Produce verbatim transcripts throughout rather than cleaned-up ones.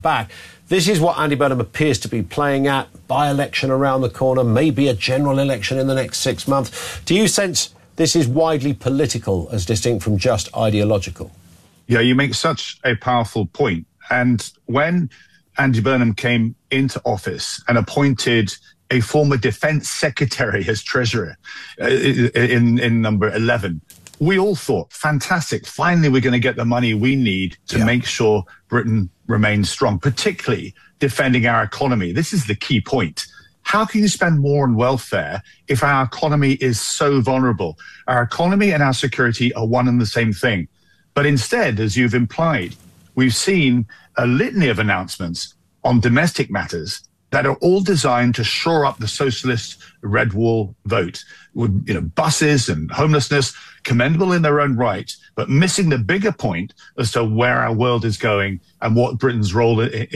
back. This is what Andy Burnham appears to be playing at. By-election around the corner, maybe a general election in the next six months. Do you sense this is widely political as distinct from just ideological? Yeah, you make such a powerful point. And when Andy Burnham came into office and appointed a former defence secretary as treasurer uh, in, in number eleven, we all thought, fantastic, finally we're going to get the money we need to yeah. make sure Britain remains strong, particularly defending our economy. This is the key point. How can you spend more on welfare if our economy is so vulnerable? Our economy and our security are one and the same thing. But instead, as you've implied, we've seen a litany of announcements on domestic matters that are all designed to shore up the socialist red wall vote. With, you know, buses and homelessness, commendable in their own right, but missing the bigger point as to where our world is going and what Britain's role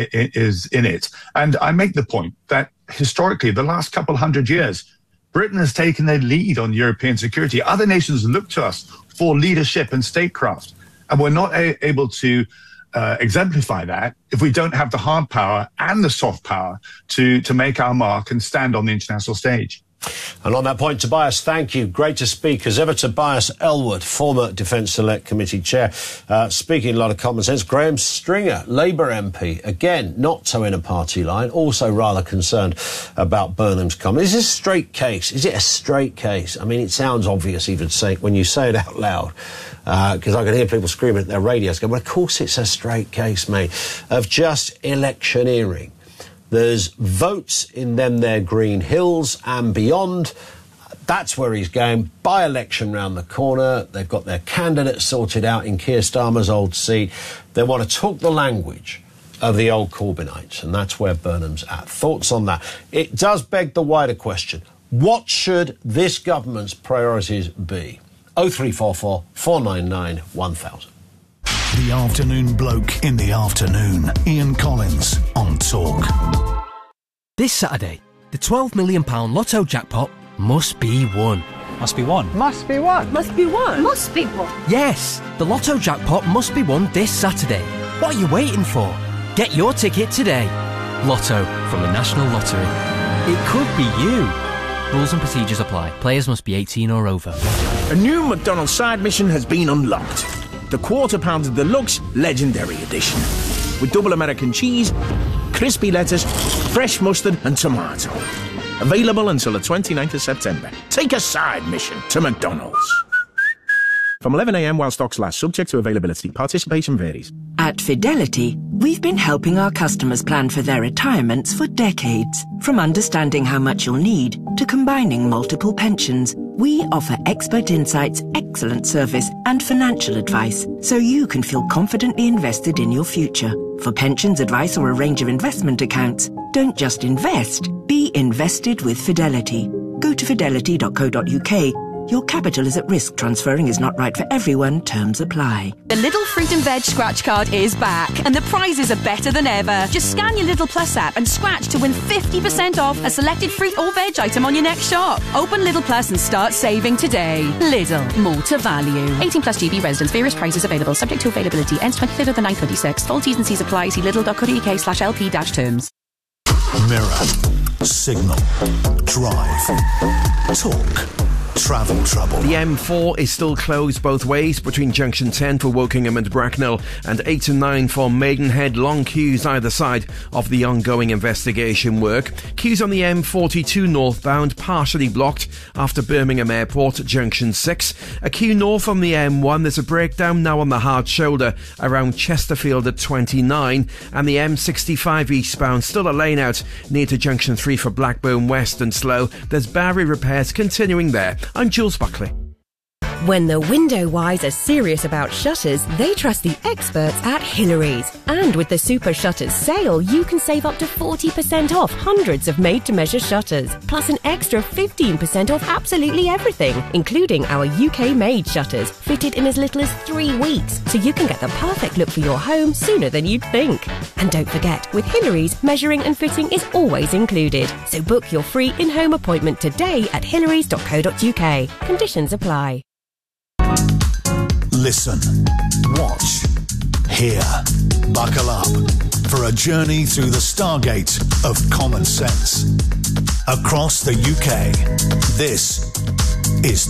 is in it. And I make the point that historically, the last couple hundred years, Britain has taken a lead on European security. Other nations look to us for leadership and statecraft, and we're not a- able to Uh, exemplify that if we don't have the hard power and the soft power to, to make our mark and stand on the international stage. And on that point, Tobias, thank you. Great to speak as ever. Tobias Ellwood, former Defence Select Committee Chair, uh, speaking a lot of common sense. Graham Stringer, Labour M P, again, not so in a party line, also rather concerned about Burnham's comment. Is this a straight case? Is it a straight case? I mean, it sounds obvious even say, when you say it out loud, because uh, I can hear people screaming at their radios, going, well, of course it's a straight case, mate, of just electioneering. There's votes in them there Green Hills and beyond. That's where he's going. By-election round the corner. They've got their candidate sorted out in Keir Starmer's old seat. They want to talk the language of the old Corbynites, and that's where Burnham's at. Thoughts on that? It does beg the wider question. What should this government's priorities be? oh three four four, four nine nine, one thousand. The Afternoon Bloke in the afternoon. Ian Collins on Talk. This Saturday, the twelve million pounds Lotto jackpot must be won. Must be won. Must be won. Must be won. Must be won. Yes, the Lotto jackpot must be won this Saturday. What are you waiting for? Get your ticket today. Lotto from the National Lottery. It could be you. Rules and procedures apply. Players must be eighteen or over. A new McDonald's side mission has been unlocked. The Quarter Pounder Deluxe Legendary Edition. With double American cheese, crispy lettuce, fresh mustard and tomato. Available until the twenty-ninth of September. Take a side mission to McDonald's. From eleven a m while stocks last, subject to availability. Participation varies. At Fidelity, we've been helping our customers plan for their retirements for decades. From understanding how much you'll need to combining multiple pensions, we offer expert insights, excellent service and financial advice so you can feel confidently invested in your future. For pensions advice or a range of investment accounts, don't just invest, be invested with Fidelity. Go to fidelity dot co dot u k. Your capital is at risk. Transferring is not right for everyone. Terms apply. The Lidl Fruit and Veg scratch card is back, and the prizes are better than ever. Just scan your Lidl Plus app and scratch to win fifty percent off a selected fruit or veg item on your next shop. Open Lidl Plus and start saving today. Lidl, more to value. eighteen plus G B residents. Various prices available. Subject to availability. Ends twenty-fifth of the ninth, twenty-six. Full T's and C's apply. See lidl dot co dot u k slash L P dash terms. Mirror. Signal. Drive. Talk. Travel trouble. The M four is still closed both ways between Junction ten for Wokingham and Bracknell and eight and nine for Maidenhead. Long queues either side of the ongoing investigation work. Queues on the M forty-two northbound partially blocked after Birmingham Airport at Junction six. A queue north on the M one. There's a breakdown now on the hard shoulder around Chesterfield at twenty-nine, and the M sixty-five eastbound still a lane out near to Junction three for Blackburn West and slow. There's barrier repairs continuing there. I'm Jules Buckley. When the window wise are serious about shutters, they trust the experts at Hillary's. And with the Super Shutters sale, you can save up to forty percent off hundreds of made-to-measure shutters, plus an extra fifteen percent off absolutely everything, including our U K-made shutters, fitted in as little as three weeks, so you can get the perfect look for your home sooner than you'd think. And don't forget, with Hillary's, measuring and fitting is always included. So book your free in-home appointment today at hillarys dot co dot u k. Conditions apply. Listen, watch, hear, buckle up. for a journey through the stargate of common sense. Across the U K, this is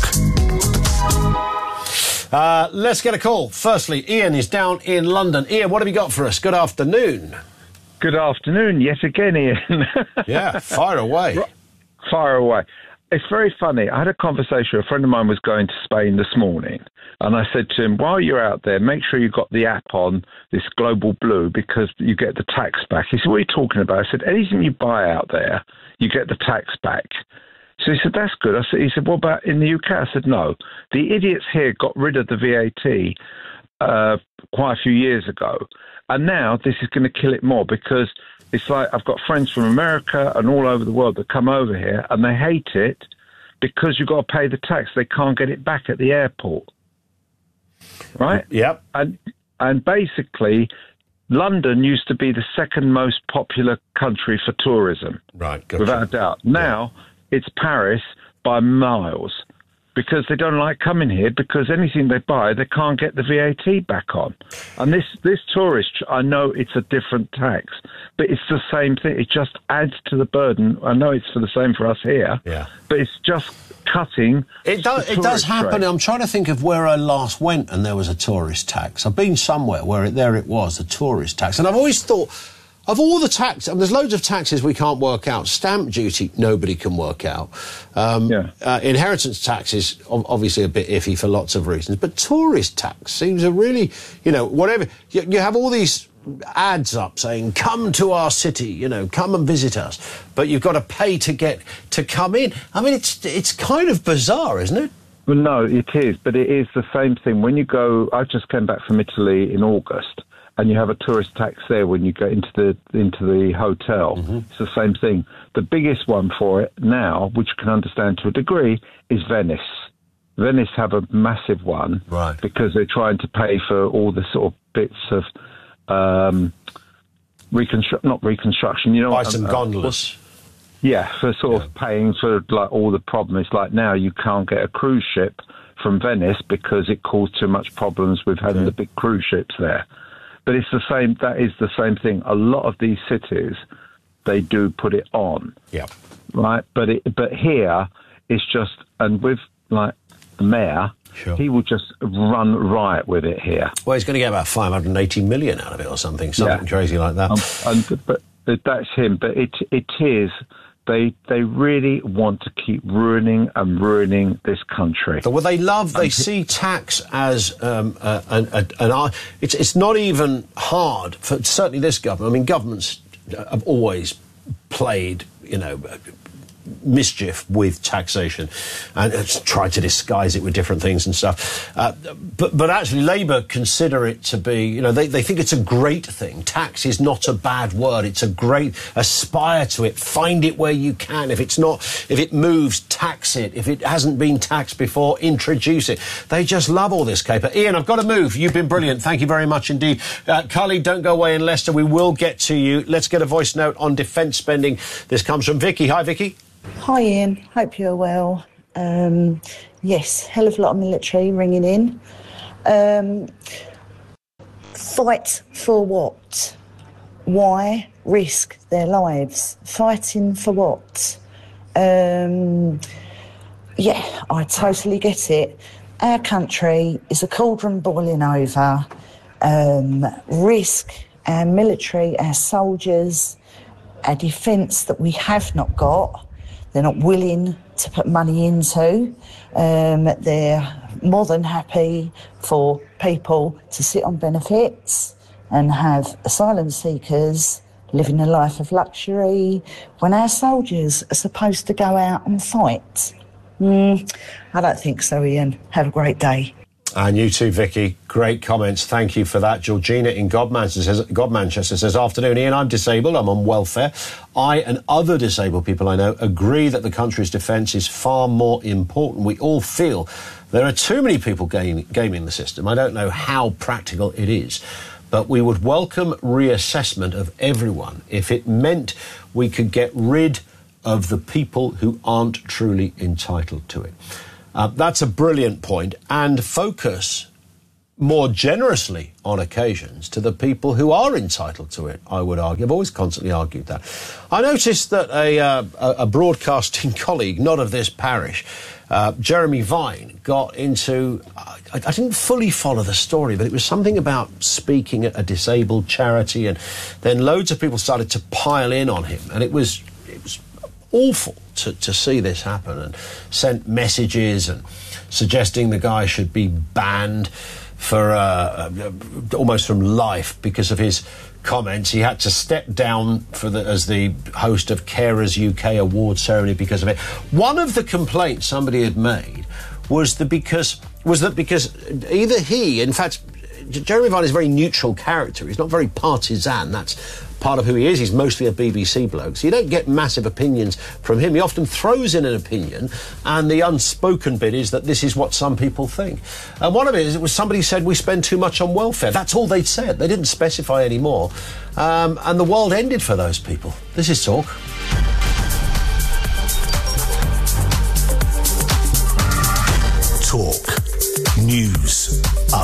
Talk. Uh, let's get a call. Firstly, Ian is down in London. Ian, what have you got for us? Good afternoon. Good afternoon, yet again, Ian. Yeah, fire away. Fire away. It's very funny. I had a conversation. A friend of mine was going to Spain this morning, and I said to him, while you're out there, make sure you've got the app on, this Global Blue, because you get the tax back. He said, what are you talking about? I said, anything you buy out there, you get the tax back. So he said, that's good. I said, he said, what about in the U K? I said, no. The idiots here got rid of the V A T uh, quite a few years ago. And now this is going to kill it more, because it's like I've got friends from America and all over the world that come over here and they hate it because you've got to pay the tax. They can't get it back at the airport. Right? Yep. And, and basically, London used to be the second most popular country for tourism. Right. Gotcha. Without a doubt. Now, yeah. It's Paris by miles, because they don't like coming here, because anything they buy, they can't get the V A T back on. And this, this tourist, I know it's a different tax, but it's the same thing. It just adds to the burden. I know it's for the same for us here, yeah. but it's just cutting. It does, it does happen. Trade. I'm trying to think of where I last went and there was a tourist tax. I've been somewhere where it, there it was, a tourist tax. And I've always thought, of all the tax, I mean, there's loads of taxes we can't work out. Stamp duty, nobody can work out. Um, yeah. uh, inheritance tax is obviously a bit iffy for lots of reasons. But tourist tax seems a really, you know, whatever. You, you have all these ads up saying, come to our city, you know, come and visit us. But you've got to pay to get to come in. I mean, it's it's kind of bizarre, isn't it? Well, no, it is. But it is the same thing. When you go, I just came back from Italy in August. And you have a tourist tax there when you go into the into the hotel. Mm-hmm. It's the same thing. The biggest one for it now, which you can understand to a degree, is Venice. Venice have a massive one, right? Because they're trying to pay for all the sort of bits of um, reconstruct, not reconstruction. You know, buy some uh, gondolas. Yeah, for sort yeah. of paying for like all the problems. Like now, you can't get a cruise ship from Venice because it caused too much problems with having yeah. the big cruise ships there. But it's the same. That is the same thing. A lot of these cities, they do put it on. Yeah. Right. But it, but here, it's just, and with like the mayor, sure. he will just run riot with it here. Well, he's going to get about five hundred eighty million out of it or something, something yeah. crazy like that. Um, and, but that's him. But it it is. They they really want to keep ruining and ruining this country. Well, they love, they see tax as um, a, an, a, an... It's, it's not even hard for certainly this government. I mean, governments have always played, you know, mischief with taxation and tried to disguise it with different things and stuff. Uh, but, but actually, Labour consider it to be, you know, they, they think it's a great thing. Tax is not a bad word. It's a great, aspire to it. Find it where you can. If it's not, if it moves, tax it. If it hasn't been taxed before, introduce it. They just love all this caper. Ian, I've got to move. You've been brilliant. Thank you very much indeed. Uh, Carly, don't go away in Leicester. We will get to you. Let's get a voice note on defence spending. This comes from Vicky. Hi, Vicky. Hi Ian, hope you're well. Um, yes, hell of a lot of military ringing in. Um, fight for what? Why risk their lives? Fighting for what? Um, yeah, I totally get it. Our country is a cauldron boiling over. Um, risk our military, our soldiers, our defence that we have not got. They're not willing to put money into. Um, they're more than happy for people to sit on benefits and have asylum seekers living a life of luxury when our soldiers are supposed to go out and fight. Mm, I don't think so, Ian. Have a great day. And you too, Vicky. Great comments. Thank you for that. Georgina in Godmanchester says, Godmanchester says, afternoon, Ian, I'm disabled. I'm on welfare. I and other disabled people I know agree that the country's defence is far more important. We all feel there are too many people game, gaming the system. I don't know how practical it is, but we would welcome reassessment of everyone if it meant we could get rid of the people who aren't truly entitled to it. Uh, that's a brilliant point. And Focus more generously on occasions to the people who are entitled to it, I would argue. I've always constantly argued that. I noticed that a, uh, a broadcasting colleague, not of this parish, uh, Jeremy Vine, got into... I, I didn't fully follow the story, but it was something about speaking at a disabled charity, and then loads of people started to pile in on him, and it was it was awful to, to see this happen, and sent messages and suggesting the guy should be banned for uh, uh, almost from life because of his comments. He had to step down for the, as the host of Carers U K award ceremony because of it. One of the complaints somebody had made was that because was that because either he, in fact, Jeremy Vine is a very neutral character. He's not very partisan. That's part of who he is. He's mostly a B B C bloke, so you don't get massive opinions from him. He often throws in an opinion, and the unspoken bit is that this is what some people think. And one of it is, it was somebody said we spend too much on welfare. That's all they'd said. They didn't specify any more. Um, and the world ended for those people. This is Talk. Talk. News.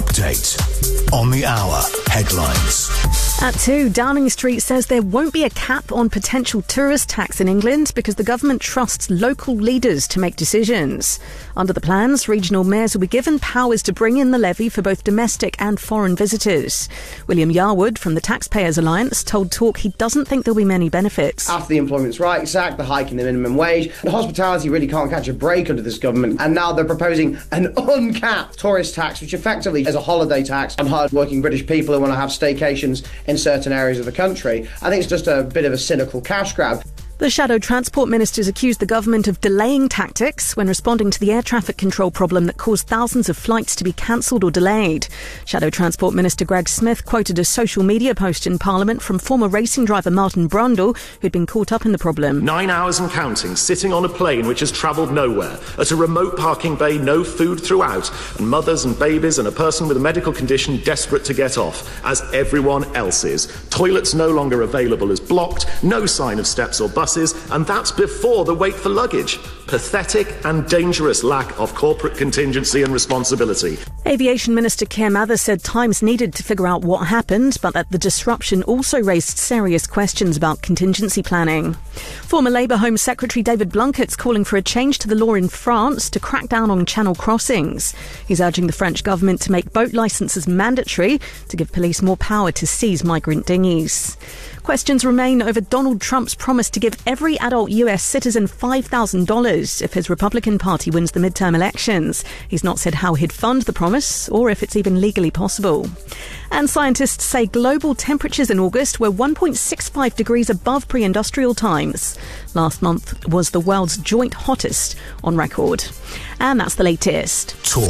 Update. On the hour. Headlines. At two, Downing Street says there won't be a cap on potential tourist tax in England because the government trusts local leaders to make decisions. Under the plans, regional mayors will be given powers to bring in the levy for both domestic and foreign visitors. William Yarwood from the Taxpayers Alliance told Talk he doesn't think there'll be many benefits. After the Employment Rights Act, the hike in the minimum wage, the hospitality really can't catch a break under this government, and now they're proposing an uncapped tourist tax, which effectively is a holiday tax on hard-working British people who want to have staycations in certain areas of the country. I think it's just a bit of a cynical cash grab. The Shadow Transport Ministers accused the government of delaying tactics when responding to the air traffic control problem that caused thousands of flights to be cancelled or delayed. Shadow Transport Minister Greg Smith quoted a social media post in Parliament from former racing driver Martin Brundle, who'd been caught up in the problem. Nine hours and counting, sitting on a plane which has travelled nowhere, at a remote parking bay, no food throughout, and mothers and babies and a person with a medical condition desperate to get off, as everyone else is. Toilets no longer available as blocked, no sign of steps or buses, and that's before the wait for luggage. Pathetic and dangerous lack of corporate contingency and responsibility. Aviation Minister Keir Mather said time's needed to figure out what happened, but that the disruption also raised serious questions about contingency planning. Former Labour Home Secretary David Blunkett's calling for a change to the law in France to crack down on channel crossings. He's urging the French government to make boat licences mandatory to give police more power to seize migrant dinghies. Questions remain over Donald Trump's promise to give every adult U S citizen five thousand dollars if his Republican Party wins the midterm elections. He's not said how he'd fund the promise or if it's even legally possible. And scientists say global temperatures in August were one point six five degrees above pre-industrial times. Last month was the world's joint hottest on record. And that's the latest. Talk.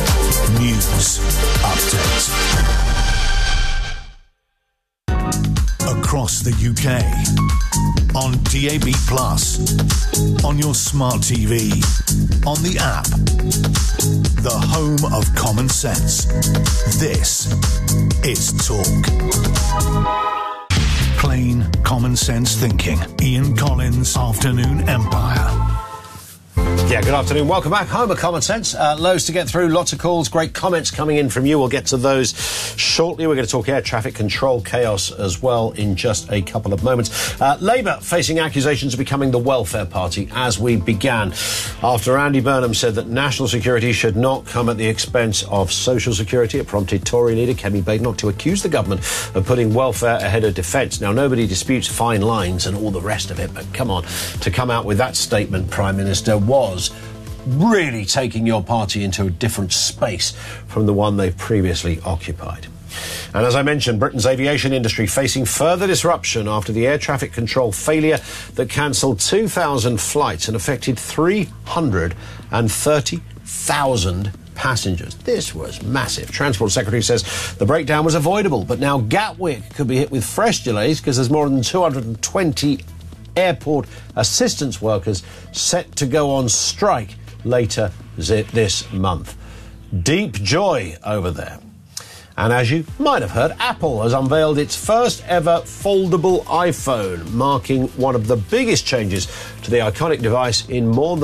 News. Update. Across the U K, on D A B plus, on your smart T V, on the app, the home of common sense. This is Talk. Plain common sense thinking. Ian Collins, Afternoon Empire. Yeah, good afternoon. Welcome back. Home of Common Sense. Uh, loads to get through, lots of calls, great comments coming in from you. We'll get to those shortly. We're going to talk air traffic control chaos as well in just a couple of moments. Uh, Labour facing accusations of becoming the welfare party as we began after Andy Burnham said that national security should not come at the expense of social security. It prompted Tory leader Kemi Badenoch to accuse the government of putting welfare ahead of defence. Now, nobody disputes fine lines and all the rest of it, but come on, to come out with that statement, Prime Minister, was really taking your party into a different space from the one they've previously occupied. And as I mentioned, Britain's aviation industry facing further disruption after the air traffic control failure that cancelled two thousand flights and affected three hundred thirty thousand passengers. This was massive. Transport Secretary says the breakdown was avoidable, but now Gatwick could be hit with fresh delays because there's more than two hundred twenty airport assistance workers set to go on strike later this month. Deep joy over there. And as you might have heard, Apple has unveiled its first ever foldable iPhone, marking one of the biggest changes to the iconic device in more than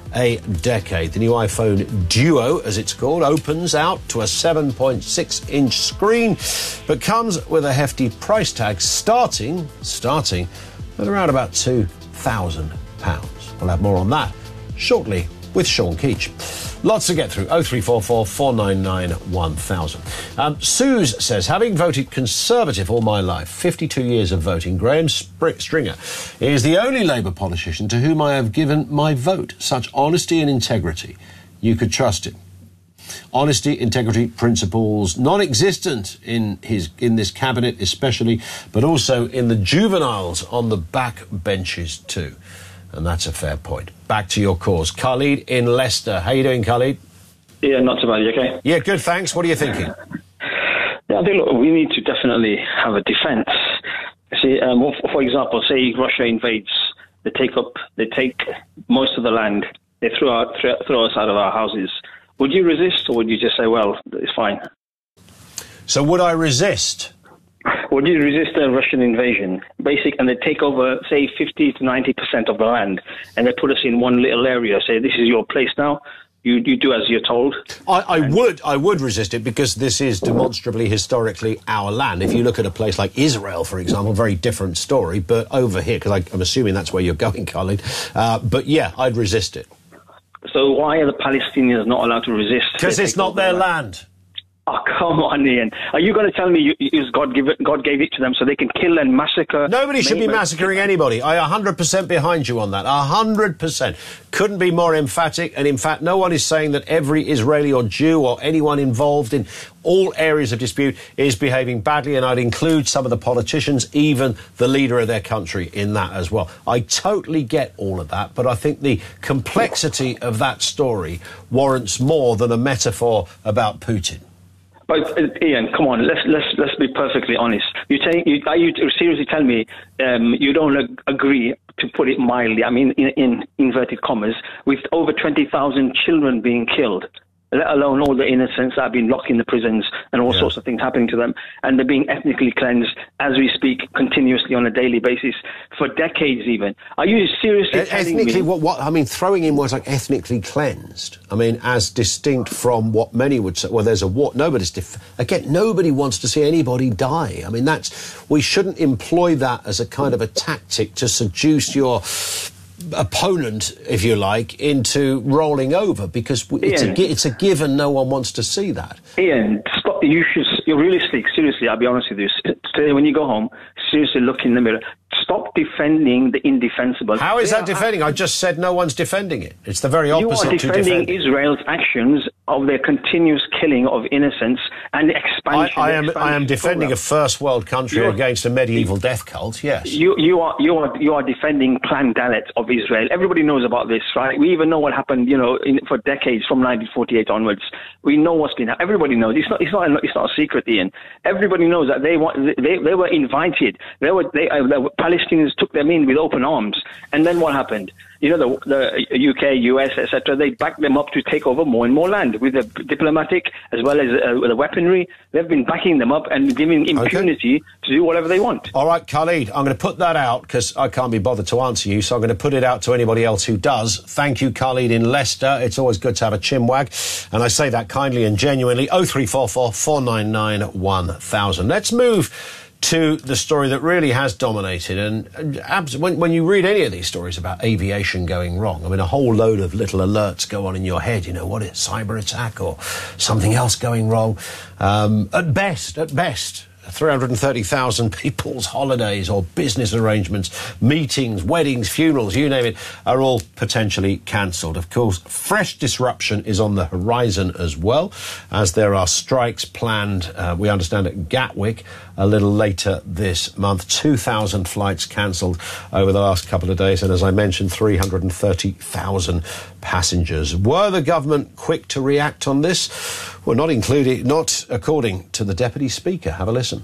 a decade. The new iPhone Duo, as it's called, opens out to a seven point six inch screen, but comes with a hefty price tag starting, starting at around about two thousand pounds. We'll have more on that shortly with Sean Keach. Lots to get through. oh three four four, four nine nine, one thousand. Um, Suze says, having voted Conservative all my life, fifty-two years of voting, Graham Spr- Stringer is the only Labour politician to whom I have given my vote. Such honesty and integrity. You could trust him. Honesty, integrity, principles non-existent in his in this cabinet especially, but also in the juveniles on the back benches too. And that's a fair point. Back to your cause. Khalid in Leicester. How you doing, Khalid? Yeah, not too bad. You okay? Yeah, good, thanks. What are you thinking? Yeah, I think, look, we need to definitely have a defence. See, um, for example, say Russia invades, they take up, they take most of the land, they throw, out, throw, throw us out of our houses. Would you resist, or would you just say, well, it's fine? So would I resist? Would you resist a Russian invasion? Basic, and they take over, say, fifty to ninety percent of the land, and they put us in one little area, say, this is your place now. You, you do as you're told. I, I would I would resist it, because this is demonstrably historically our land. If you look at a place like Israel, for example, very different story, but over here, because I'm assuming that's where you're going, Khalid. Uh, but yeah, I'd resist it. So why are the Palestinians not allowed to resist? Because it's not their land. Oh, come on, Ian. Are you going to tell me you, you, God, give it, God gave it to them so they can kill and massacre? Nobody should be massacring anybody. I one hundred percent behind you on that. one hundred percent. Couldn't be more emphatic. And in fact, no one is saying that every Israeli or Jew or anyone involved in all areas of dispute is behaving badly. And I'd include some of the politicians, even the leader of their country, in that as well. I totally get all of that. But I think the complexity of that story warrants more than a metaphor about Putin. But uh, Ian, come on, let's let's let's be perfectly honest. You tell you, are you seriously tell me um, you don't ag- agree, to put it mildly, I mean in, in inverted commas, with over twenty thousand children being killed, let alone all the innocents that have been locked in the prisons and all yeah. sorts of things happening to them, and they're being ethnically cleansed as we speak, continuously on a daily basis for decades even. Are you seriously e- telling ethnically, me... what, what, I mean, throwing in words like ethnically cleansed, I mean, as distinct from what many would say, well, there's a war, nobody's, def- again, nobody wants to see anybody die. I mean, that's, we shouldn't employ that as a kind of a tactic to seduce your opponent, if you like, into rolling over, because it's Ian, a, it's a given. No one wants to see that. Ian, stop. You should, you're realistic. Seriously, I'll be honest with you. Today, when you go home, seriously look in the mirror. Stop defending the indefensible. How is they that defending? I just said no one's defending it. It's the very opposite You are to defending defend. Israel's actions of their continuous killing of innocents and expansion. I, I am expansion I am defending program. a first world country You're, against a medieval death cult. Yes. You you are you are you are defending Clan Dalet of Israel. Everybody knows about this, right? We even know what happened, you know, in, for decades from nineteen forty-eight onwards. We know what's been happening. Everybody knows. It's not it's not it's not a secret, Ian. Everybody knows that they want they they were invited. They were they uh, the Palestinians took them in with open arms, and then what happened? You know, the, the U K, U S, et cetera, they backed them up to take over more and more land with the diplomatic as well as uh, the weaponry. They've been backing them up and giving impunity okay. to do whatever they want. All right, Khalid, I'm going to put that out because I can't be bothered to answer you, so I'm going to put it out to anybody else who does. Thank you, Khalid in Leicester. It's always good to have a chinwag, and I say that kindly and genuinely. oh three four four, four nine nine, one thousand. Let's move to the story that really has dominated. And abs- when, when you read any of these stories about aviation going wrong, I mean, a whole load of little alerts go on in your head. You know, what is cyber attack or something else going wrong? Um, at best, at best, three hundred thirty thousand people's holidays or business arrangements, meetings, weddings, funerals, you name it, are all potentially cancelled. Of course, fresh disruption is on the horizon as well, as there are strikes planned, uh, we understand, at Gatwick a little later this month. two thousand flights cancelled over the last couple of days, and as I mentioned, three hundred thirty thousand passengers. Were the government quick to react on this? Well, not including, not according to the Deputy Speaker. Have a listen.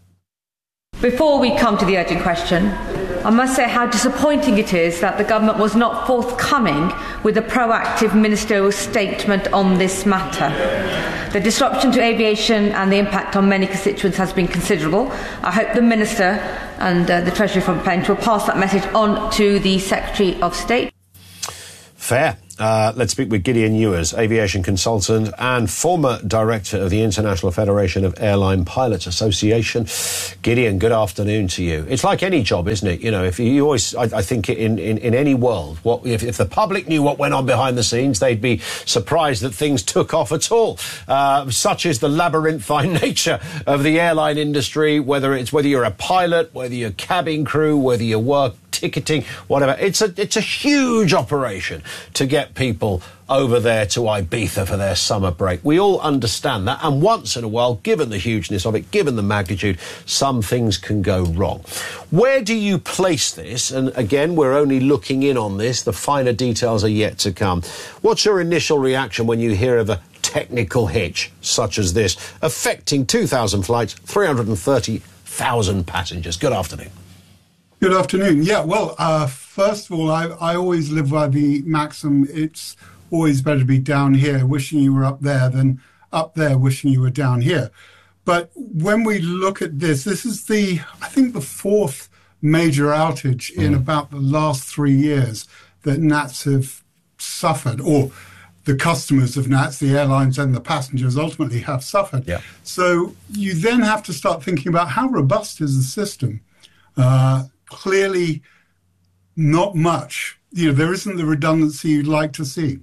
Before we come to the urgent question, I must say how disappointing it is that the government was not forthcoming with a proactive ministerial statement on this matter. The disruption to aviation and the impact on many constituents has been considerable. I hope the Minister and uh, the Treasury from Bench will pass that message on to the Secretary of State. Fair. Uh, let's speak with Gideon Ewers, aviation consultant and former director of the International Federation of Airline Pilots Association. Gideon, good afternoon to you. It's like any job, isn't it? You know, if you, you always, I, I think in, in, in any world, what if, if the public knew what went on behind the scenes, they'd be surprised that things took off at all. Uh, such is the labyrinthine nature of the airline industry, whether it's whether you're a pilot, whether you're cabin crew, whether you work ticketing, whatever. It's a it's a huge operation to get people over there to Ibiza for their summer break. We all understand that, and once in a while, given the hugeness of it, given the magnitude, some things can go wrong. Where do you place this? And again, we're only looking in on this. The finer details are yet to come. What's your initial reaction when you hear of a technical hitch such as this, affecting two thousand flights, three hundred thirty thousand passengers? Good afternoon. Good afternoon. Yeah, well, uh, first of all, I, I always live by the maxim, it's always better to be down here wishing you were up there than up there wishing you were down here. But when we look at this, this is the, I think, the fourth major outage mm. in about the last three years that N A T S have suffered, or the customers of N A T S, the airlines and the passengers ultimately have suffered. Yeah. So you then have to start thinking about how robust is the system. Uh, clearly not much. You know, there isn't the redundancy you'd like to see.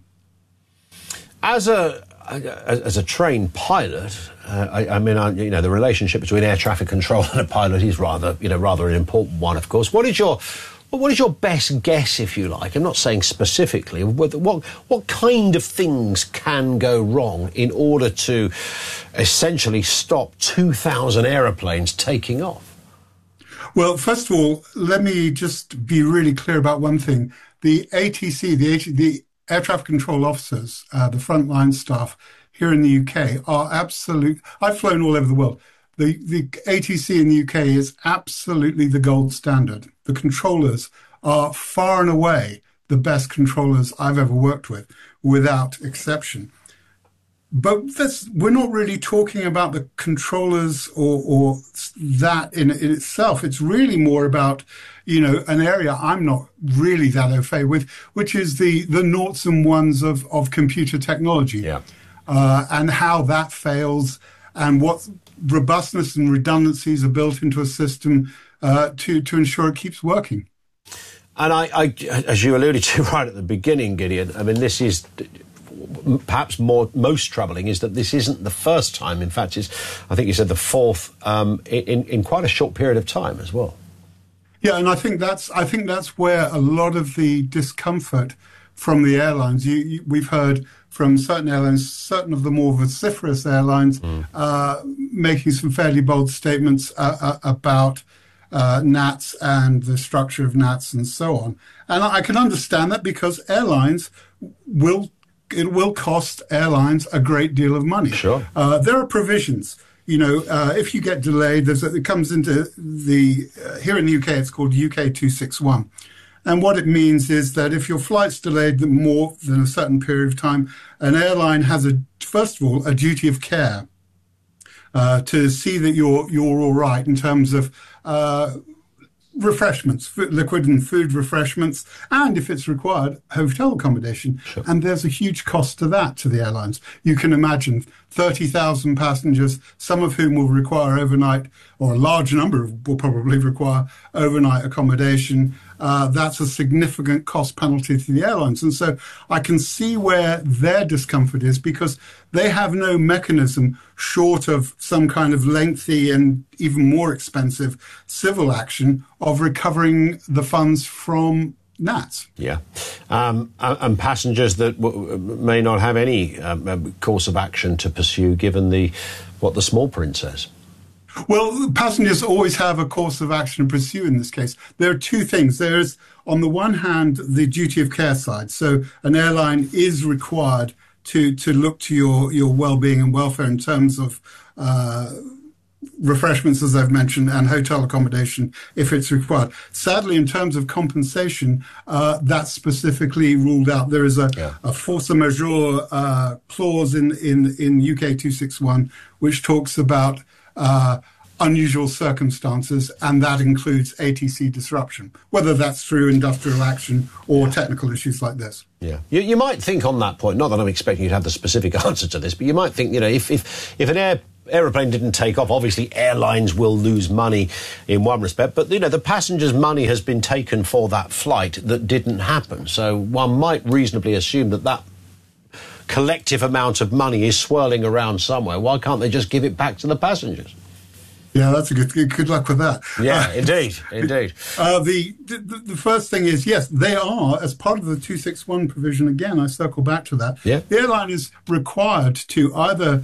As a as a trained pilot, uh, I, I mean, I, you know, the relationship between air traffic control and a pilot is rather, you know, rather an important one, of course. What is your what is your best guess, if you like? I'm not saying specifically. What what, what kind of things can go wrong in order to essentially stop two thousand aeroplanes taking off? Well, first of all, let me just be really clear about one thing. The A T C, the, the air traffic control officers, uh, the frontline staff here in the U K are absolute. I've flown all over the world. The, the A T C in the U K is absolutely the gold standard. The controllers are far and away the best controllers I've ever worked with, without exception. But this, we're not really talking about the controllers or, or that in, in itself. It's really more about, you know, an area I'm not really that au fait with, which is the, the noughts and ones of, of computer technology. Yeah. Uh, and how that fails and what robustness and redundancies are built into a system uh, to, to ensure it keeps working. And I, I, as you alluded to right at the beginning, Gideon, I mean, this is perhaps more most troubling is that this isn't the first time. In fact, it's, I think you said the fourth um, in, in quite a short period of time as well. Yeah, and I think that's I think that's where a lot of the discomfort from the airlines. You, you, we've heard from certain airlines, certain of the more vociferous airlines, mm. uh, making some fairly bold statements uh, uh, about uh, N A T S and the structure of N A T S and so on. And I can understand that because airlines will. It will cost airlines a great deal of money. Sure. Uh, there are provisions. You know, uh, if you get delayed, there's a, it comes into the, uh, here in the U K, it's called U K two sixty-one. And what it means is that if your flight's delayed more than a certain period of time, an airline has, a first of all, a duty of care uh, to see that you're, you're all right in terms of uh, refreshments, liquid and food refreshments, and if it's required, hotel accommodation. Sure. And there's a huge cost to that to the airlines. You can imagine thirty thousand passengers, some of whom will require overnight, or a large number will probably require overnight accommodation. Uh, that's a significant cost penalty to the airlines. And so I can see where their discomfort is, because they have no mechanism short of some kind of lengthy and even more expensive civil action of recovering the funds from N A T S. Yeah. Um, and passengers that w- may not have any um, course of action to pursue, given the what the small print says. Well, passengers always have a course of action to pursue in this case. There are two things. There's, on the one hand, the duty of care side. So an airline is required to, to look to your, your well-being and welfare in terms of uh, refreshments, as I've mentioned, and hotel accommodation if it's required. Sadly, in terms of compensation, uh, that's specifically ruled out. There is a, yeah. a force majeure uh, clause in, in, in U K two sixty-one which talks about uh, unusual circumstances, and that includes A T C disruption, whether that's through industrial action or technical issues like this. Yeah, you, you might think on that point, not that I'm expecting you to have the specific answer to this, but you might think, you know, if if, if an air aeroplane didn't take off, obviously airlines will lose money in one respect, but, you know, the passengers' money has been taken for that flight that didn't happen. So one might reasonably assume that that collective amount of money is swirling around somewhere. Why can't they just give it back to the passengers? Yeah, that's a good, good, good luck with that. Yeah, uh, indeed, indeed. Uh, the, the the first thing is, yes, they are, as part of the two sixty-one provision, again, I circle back to that, yeah. The airline is required to either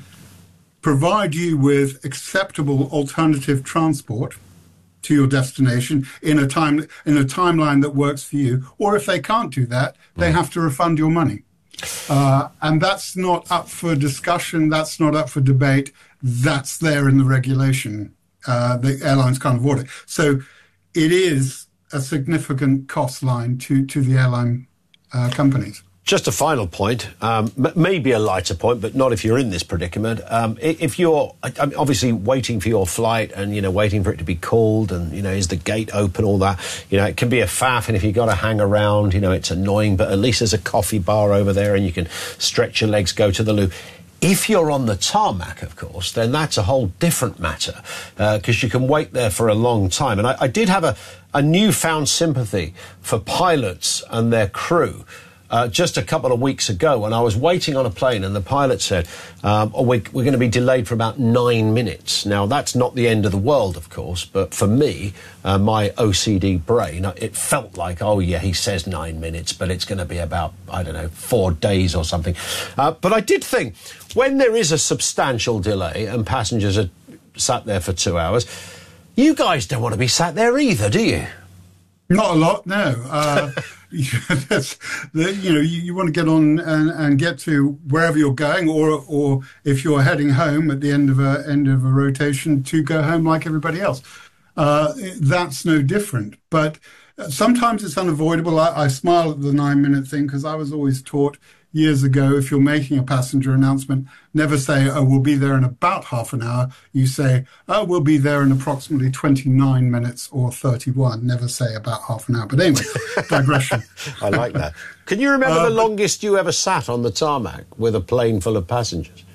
provide you with acceptable alternative transport to your destination in a time in a timeline that works for you, or if they can't do that, they mm. have to refund your money. Uh, and that's not up for discussion, that's not up for debate, that's there in the regulation. Uh, the airlines can't avoid it. So it is a significant cost line to, to the airline uh, companies. Just a final point, um, m- maybe a lighter point, but not if you're in this predicament. Um, if you're I mean, obviously waiting for your flight and, you know, waiting for it to be called and, you know, is the gate open, all that, you know, it can be a faff, and if you've got to hang around, you know, it's annoying, but at least there's a coffee bar over there and you can stretch your legs, go to the loo. If you're on the tarmac, of course, then that's a whole different matter, because uh, you can wait there for a long time. And I, I did have a, a newfound sympathy for pilots and their crew uh, just a couple of weeks ago when I was waiting on a plane and the pilot said, um, oh, we're, we're going to be delayed for about nine minutes. Now, that's not the end of the world, of course, but for me, uh, my O C D brain, it felt like, oh, yeah, he says nine minutes, but it's going to be about, I don't know, four days or something. Uh, but I did think, when there is a substantial delay and passengers are sat there for two hours, you guys don't want to be sat there either, do you? Not a lot, no. Uh, that's, the, you know, you, you want to get on and, and get to wherever you're going, or or if you're heading home at the end of a end of a rotation, to go home like everybody else. Uh, that's no different. But sometimes it's unavoidable. I, I smile at the nine-minute thing because I was always taught years ago, if you're making a passenger announcement, never say, oh, we'll be there in about half an hour. You say, oh, we'll be there in approximately twenty-nine minutes or thirty-one. Never say about half an hour. But anyway, digression. I like that. Can you remember uh, the but, longest you ever sat on the tarmac with a plane full of passengers?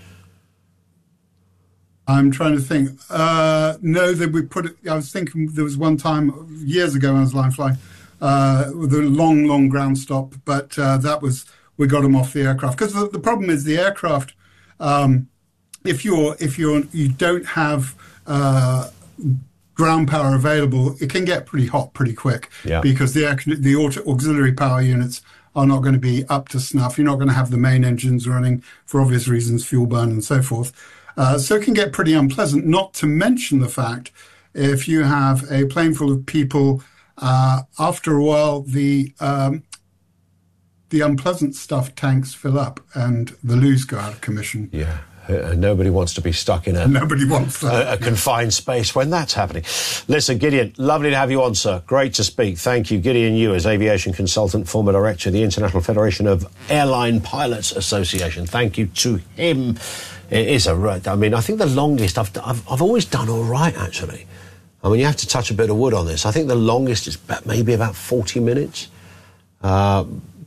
I'm trying to think. Uh, no, that we put it, I was thinking there was one time years ago when I was line flying uh, with a long, long ground stop, but uh, that was, we got them off the aircraft. Because the, the problem is the aircraft, um, if you're if you're you don't have uh, ground power available, it can get pretty hot pretty quick. Yeah. Because the air, the auto, auxiliary power units are not going to be up to snuff. You're not going to have the main engines running for obvious reasons, fuel burn and so forth. Uh, so it can get pretty unpleasant. Not to mention the fact, if you have a plane full of people, uh, after a while the um, the unpleasant stuff tanks fill up and the loos go out of commission. Yeah. Uh, nobody wants to be stuck in a, nobody wants that. a, a confined space when that's happening. Listen, Gideon, lovely to have you on, sir. Great to speak. Thank you. Gideon Ewers, aviation consultant, former director of the International Federation of Airline Pilots Association. Thank you to him. It is a, I mean, I think the longest I've, I've, I've always done all right, actually. I mean, you have to touch a bit of wood on this. I think the longest is about, maybe about forty minutes. Uh,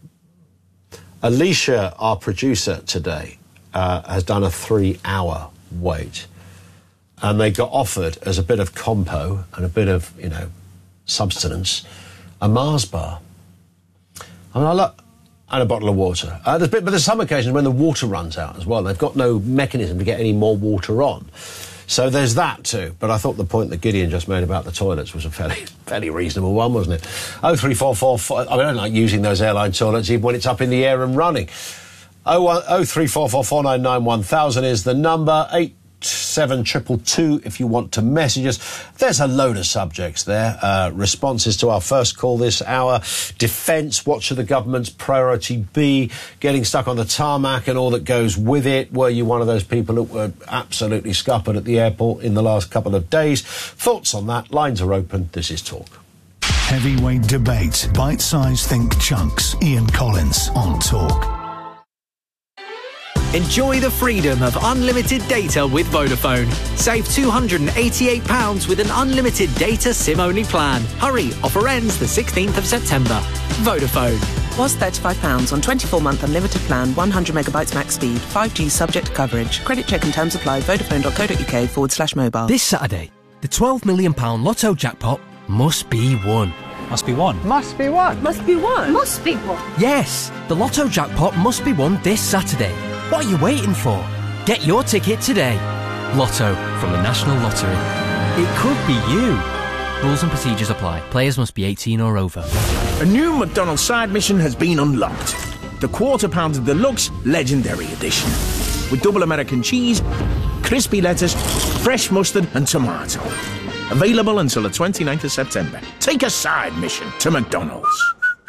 Alicia, our producer today, uh, has done a three-hour wait. And they got offered, as a bit of compo and a bit of, you know, substance, a Mars bar. I mean, I look, and a bottle of water. Uh, there's bit, but there's some occasions when the water runs out as well. They've got no mechanism to get any more water on. So there's that too. But I thought the point that Gideon just made about the toilets was a fairly fairly reasonable one, wasn't it? oh three four four, I mean, I don't like using those airline toilets even when it's up in the air and running. oh three four four, four nine nine, one thousand is the number. eight seven two two two if you want to message us. There's a load of subjects there. Uh, responses to our first call this hour. Defence, what should the government's priority be? Getting stuck on the tarmac and all that goes with it. Were you one of those people that were absolutely scuppered at the airport in the last couple of days? Thoughts on that? Lines are open. This is Talk. Heavyweight debate. Bite-sized think chunks. Ian Collins on Talk. Enjoy the freedom of unlimited data with Vodafone. Save two hundred eighty-eight pounds with an unlimited data SIM-only plan. Hurry, offer ends the sixteenth of September. Vodafone. Was thirty-five pounds on twenty-four month unlimited plan, one hundred megabytes max speed, five G subject to coverage. Credit check and terms apply. Vodafone.co.uk forward slash mobile. This Saturday, the twelve million pounds Lotto jackpot must be won. Must be won. Must be won. Must be won. Must be won. Yes, the Lotto jackpot must be won this Saturday. What are you waiting for? Get your ticket today. Lotto from the National Lottery. It could be you. Rules and procedures apply. Players must be eighteen or over. A new McDonald's side mission has been unlocked. The Quarter Pounder Deluxe Legendary Edition. With double American cheese, crispy lettuce, fresh mustard and tomato. Available until the twenty-ninth of September. Take a side mission to McDonald's.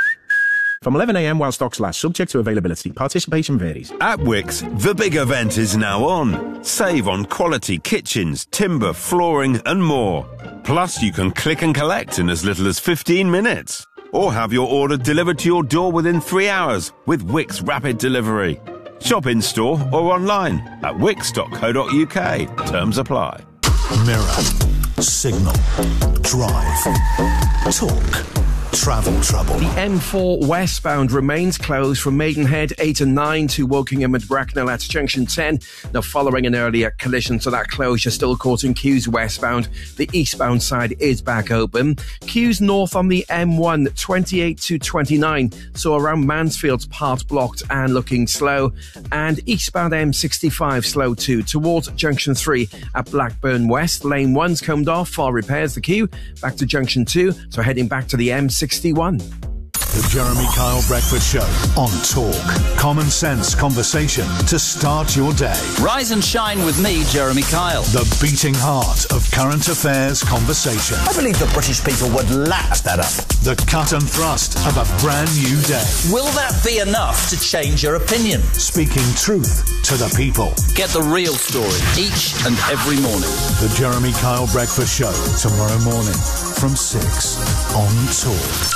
From eleven a m while stocks last, subject to availability. Participation varies. At Wickes, the big event is now on. Save on quality kitchens, timber, flooring and more. Plus, you can click and collect in as little as fifteen minutes. Or have your order delivered to your door within three hours with Wickes Rapid Delivery. Shop in store or online at wickes dot co dot uk. Terms apply. Mirror, signal, drive, talk. Travel trouble. The M four westbound remains closed from Maidenhead eight and nine to Wokingham and Bracknell at junction ten. Now, following an earlier collision, so that closure still causing queues westbound. The eastbound side is back open. Queues north on the M one twenty-eight to twenty-nine, so around Mansfield's part blocked and looking slow. And eastbound M sixty-five slow too towards junction three at Blackburn West. Lane one's combed off for repairs. The queue back to junction two, so heading back to the M sixty-one. The Jeremy Kyle Breakfast Show on Talk. Common sense conversation to start your day. Rise and shine with me, Jeremy Kyle. The beating heart of current affairs conversation. I believe the British people would lap that up. The cut and thrust of a brand new day. Will that be enough to change your opinion? Speaking truth to the people. Get the real story each and every morning. The Jeremy Kyle Breakfast Show tomorrow morning from six on Talk.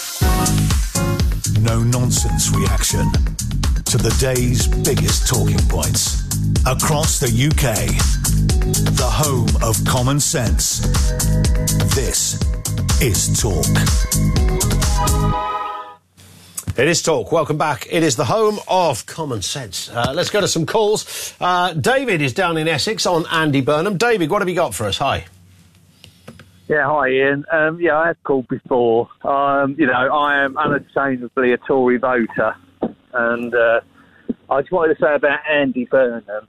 No nonsense reaction to the day's biggest talking points across the U K. The home of common sense. This is Talk. It is Talk. Welcome back. It is the home of common sense. Uh, let's go to some calls. Uh, David is down in Essex on Andy Burnham. David, what have you got for us? Hi. Yeah, hi Ian. Um, yeah, I have called before. Um, you know, I am unashamedly a Tory voter. And uh, I just wanted to say about Andy Burnham.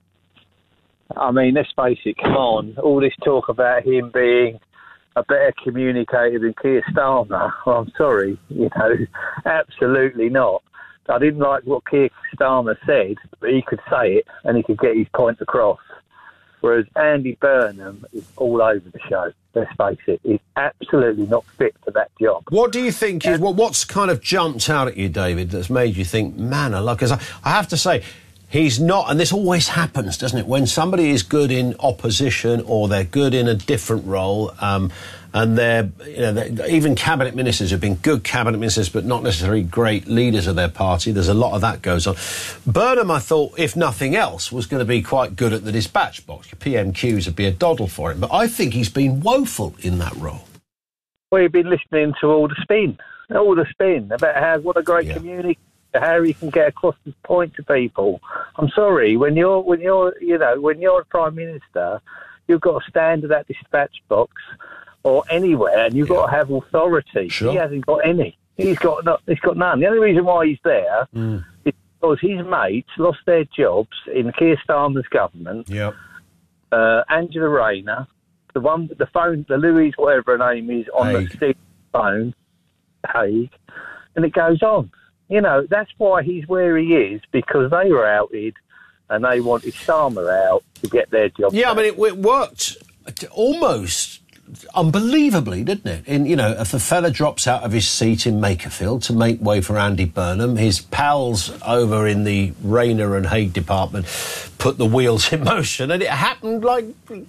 I mean, let's face it, come on. All this talk about him being a better communicator than Keir Starmer. Well, I'm sorry, you know, absolutely not. I didn't like what Keir Starmer said, but he could say it and he could get his point across. Whereas Andy Burnham is all over the show. Let's face it, he's absolutely not fit for that job. What do you think is, what, what's kind of jumped out at you, David, that's made you think, man, I like, because I, I have to say, he's not, and this always happens, doesn't it? When somebody is good in opposition or they're good in a different role, um, and they're, you know, they're, even cabinet ministers have been good cabinet ministers, but not necessarily great leaders of their party. There's a lot of that goes on. Burnham, I thought, if nothing else, was going to be quite good at the dispatch box. P M Qs would be a doddle for him, but I think he's been woeful in that role. Well, you've been listening to all the spin, all the spin about how what a great yeah. communicator, how he can get across his point to people. I'm sorry, when you're when you're you know when you're a prime minister, you've got to stand at that dispatch box or anywhere, and you've yeah. got to have authority. Sure. He hasn't got any. He's got no, he's got none. The only reason why he's there mm. is because his mates lost their jobs in Keir Starmer's government. Yep. Uh, Angela Rayner, the one with the phone, the Louise, whatever her name is, on Hague. the phone, Hague, and it goes on. You know, that's why he's where he is, because they were outed and they wanted Starmer out to get their job. Yeah, back. I mean, it, it worked almost unbelievably, didn't it? In, you know, if a fella drops out of his seat in Makerfield to make way for Andy Burnham, his pals over in the Rayner and Hague department put the wheels in motion, and it happened like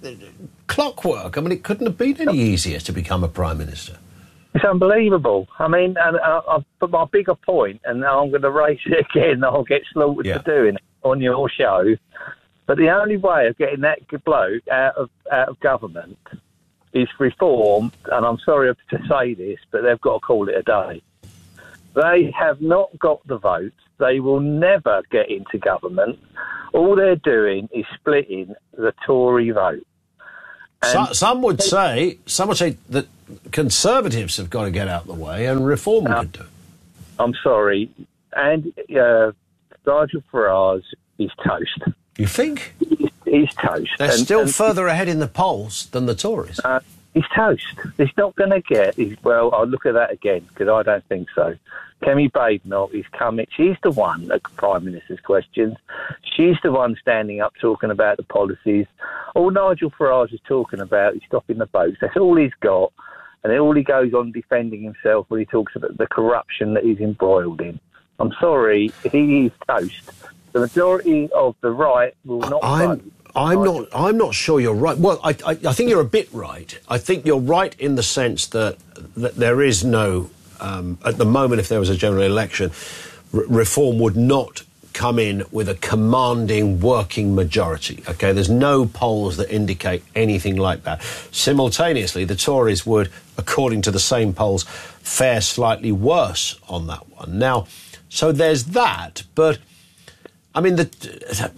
clockwork. I mean, it couldn't have been any easier to become a Prime Minister. It's unbelievable. I mean, and uh, I've put my bigger point, and I'm going to raise it again. I'll get slaughtered yeah. for doing it. on your show, but the only way of getting that bloke out of out of government is reform, and I'm sorry to say this, but they've got to call it a day. They have not got the votes. They will never get into government. All they're doing is splitting the Tory vote. So, some would say, some would say that Conservatives have got to get out of the way and Reform uh, could do. I'm sorry, and uh, Nigel Farage is toast. You think? He's, he's toast. They're and, still and, further ahead in the polls than the Tories. Uh, he's toast. He's not going to get. He's, well, I'll look at that again because I don't think so. Kemi Badenoch is coming. She's the one at Prime Minister's questions. She's the one standing up talking about the policies. All Nigel Farage is talking about is stopping the votes. That's all he's got. And then all he goes on defending himself when he talks about the corruption that he's embroiled in. I'm sorry, he is toast. The majority of the right will not I'm, vote. I'm not. I'm not sure you're right. Well, I, I, I think you're a bit right. I think you're right in the sense that that there is no. Um, at the moment, if there was a general election, r- Reform would not come in with a commanding working majority. OK, there's no polls that indicate anything like that. Simultaneously, the Tories would, according to the same polls, fare slightly worse on that one. Now, so there's that. But, I mean, the...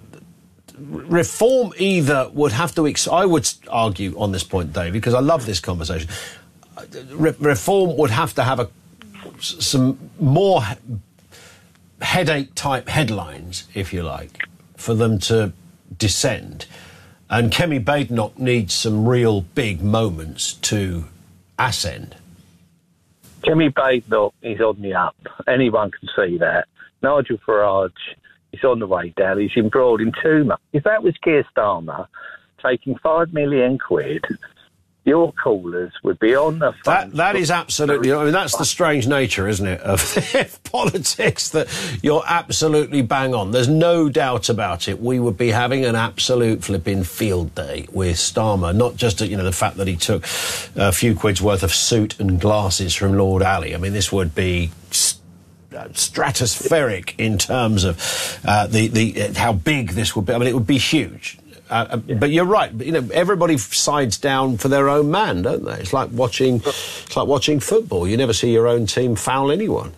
Reform either would have to... Ex- I would argue on this point, Dave, because I love this conversation. Re- Reform would have to have a, some more headache-type headlines, if you like, for them to descend. And Kemi Badenoch needs some real big moments to ascend. Kemi Badenoch is on the up. Anyone can see that. Nigel Farage is on the way down. He's embroiled in too much. If that was Keir Starmer taking five million quid, your callers would be on the phone. That, that is absolutely... I mean, that's the strange nature, isn't it, of politics, that you're absolutely bang on. There's no doubt about it. We would be having an absolute flipping field day with Starmer, not just, you know, the fact that he took a few quid's worth of suit and glasses from Lord Alley. I mean, this would be stratospheric in terms of uh, the, the uh, how big this would be. I mean, it would be huge. Uh, but you're right. You know, everybody sides down for their own man, don't they? It's like watching, it's like watching football. You never see your own team foul anyone.